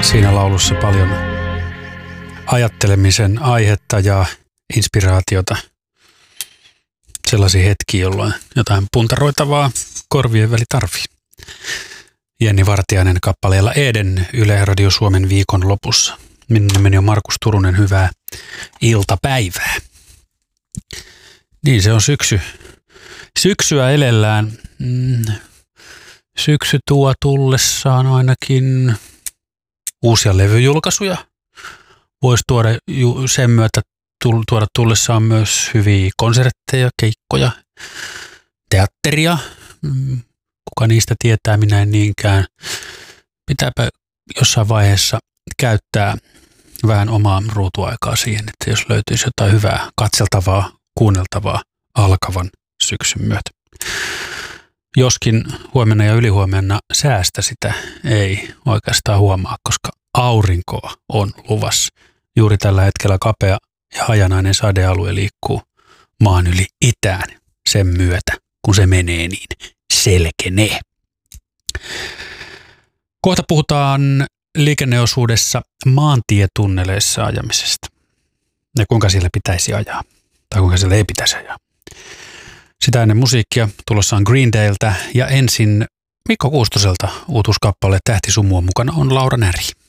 Siinä laulussa paljon ajattelemisen aihetta ja inspiraatiota. Sellaisia hetkiä, jolloin jotain puntaroitavaa korvien väli tarvii. Jenni Vartiainen kappaleella Eden Yle Radio Suomen viikon lopussa. Minun nimeni on Markus Turunen, hyvää iltapäivää. Niin, se on syksy. Syksyä elellään. Syksy tuo tullessaan ainakin uusia levyjulkaisuja. Voisi tuoda sen myötä tuoda tullessaan myös hyviä konsertteja, keikkoja, teatteria. Kuka niistä tietää, minä en niinkään. Pitääpä jossain vaiheessa käyttää vähän omaa ruutuaikaa siihen, että jos löytyisi jotain hyvää katseltavaa, kuunneltavaa alkavan syksyn myötä. Joskin huomenna ja ylihuomenna säästä sitä ei oikeastaan huomaa, koska aurinkoa on luvassa. Juuri tällä hetkellä kapea ja hajanainen sadealue liikkuu maan yli itään sen myötä, kun se menee niin selkenee. Kohta puhutaan liikenneosuudessa maantietunneleissa ajamisesta. Ja kuinka siellä pitäisi ajaa, tai kuinka siellä ei pitäisi ajaa. Sitä ennen musiikkia tulossa on Green Dayltä ja ensin Mikko Kuustoselta uutuuskappale Tähti sumua, mukana on Laura Näri.